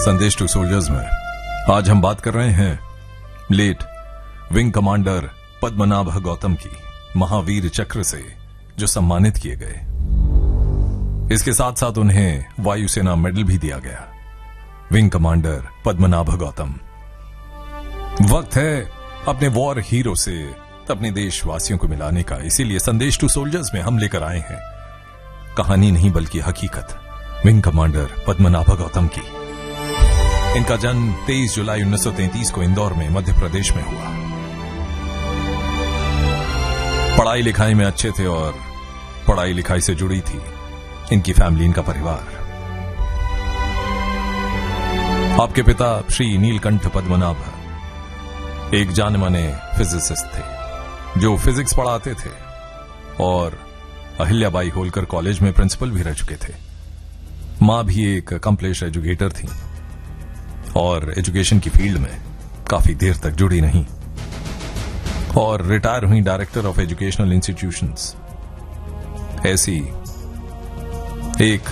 संदेश to soldiers में आज हम बात कर रहे हैं late wing commander Padmanabha Gautam की महावीर चक्र से जो सम्मानित किए गए। इसके साथ साथ उन्हें वायुसेना मेडल भी दिया गया। Wing commander Padmanabha Gautam. वक्त है अपने वॉर हीरो से अपने देशवासियों को मिलाने का, इसीलिए संदेश टू सोल्जर्स में हम लेकर आए हैं कहानी नहीं बल्कि हकीकत विंग कमांडर पद्मनाभ गौतम की। इनका जन्म 23 जुलाई 1933 को इंदौर में मध्य प्रदेश में हुआ। पढ़ाई लिखाई में अच्छे थे और पढ़ाई लिखाई से जुड़ी थी इनकी फैमिली, इनका परिवार। आपके पिता श्री नीलकंठ पद्मनाभ एक जाने माने फिजिसिस्ट थे जो फिजिक्स पढ़ाते थे और अहिल्याबाई होलकर कॉलेज में प्रिंसिपल भी रह चुके थे। मां भी एक कंप्लीट एजुकेटर थी और एजुकेशन की फील्ड में काफी देर तक जुड़ी नहीं और रिटायर हुई डायरेक्टर ऑफ एजुकेशनल इंस्टीट्यूशंस। ऐसी एक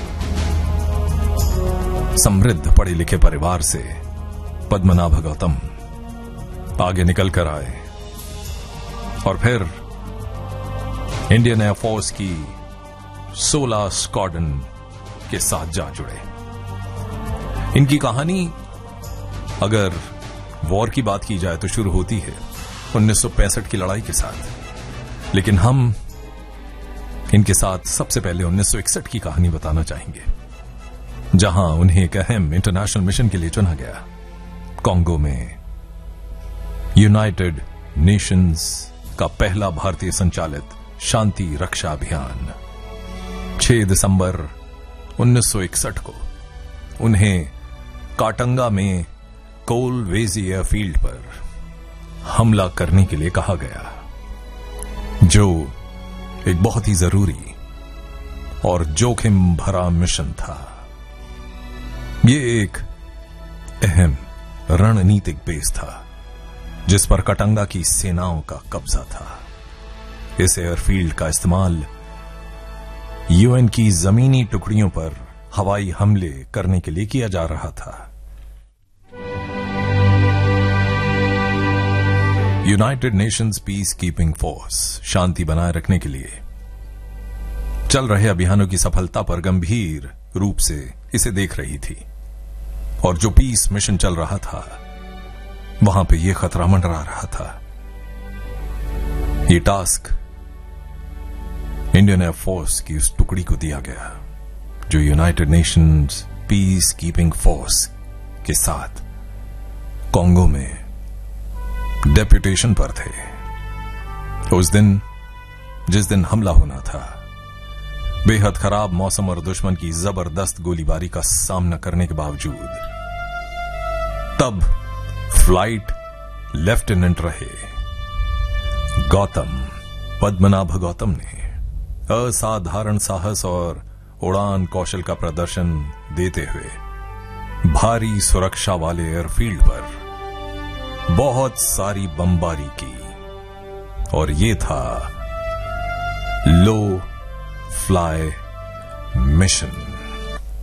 समृद्ध पढ़े लिखे परिवार से पद्मनाभ गौतम आगे निकल कर आए और फिर इंडियन एयरफोर्स की 16 स्क्वाड्रन के साथ जा जुड़े। इनकी कहानी अगर वॉर की बात की जाए तो शुरू होती है 1965 की लड़ाई के साथ, लेकिन हम इनके साथ सबसे पहले 1961 की कहानी बताना चाहेंगे, जहां उन्हें एक अहम इंटरनेशनल मिशन के लिए चुना गया। कांगो में यूनाइटेड नेशंस का पहला भारतीय संचालित शांति रक्षा अभियान। 6 दिसंबर 1961 को उन्हें काटंगा में कोलवेजी एयरफील्ड पर हमला करने के लिए कहा गया, जो एक बहुत ही जरूरी और जोखिम भरा मिशन था। ये एक अहम रणनीतिक बेस था जिस पर काटंगा की सेनाओं का कब्जा था। इस एयरफील्ड का इस्तेमाल यूएन की जमीनी टुकड़ियों पर हवाई हमले करने के लिए किया जा रहा था। United Nations peace keeping force शांति बनाए रखने के लिए चल रहे अभियानों की सफलता पर गंभीर रूप से इसे देख रही थी और जो पीस मिशन चल रहा था वहां पे यह खतरा मंडरा रहा था। ये टास्क इंडियन एयरफोर्स की उस टुकड़ी को दिया गया जो United Nations peace keeping force के साथ कांगो में डेप्यूटेशन पर थे। उस दिन जिस दिन हमला होना था, बेहद खराब मौसम और दुश्मन की जबरदस्त गोलीबारी का सामना करने के बावजूद तब फ्लाइट लेफ्टिनेंट रहे गौतम पद्मनाभ गौतम ने असाधारण साहस और उड़ान कौशल का प्रदर्शन देते हुए भारी सुरक्षा वाले एयरफील्ड पर बहुत सारी बमबारी की और ये था लो फ्लाई मिशन।